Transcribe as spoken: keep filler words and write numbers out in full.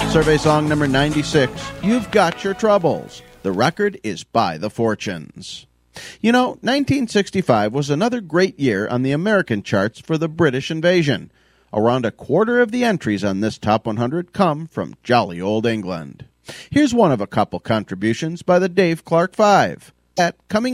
Survey song number ninety-six, You've Got Your Troubles. The record is by The Fortunes. You know, nineteen sixty-five was another great year on the American charts for the British invasion. Around a quarter of the entries on this Top one hundred come from jolly old England. Here's one of a couple contributions by the Dave Clark Five. At coming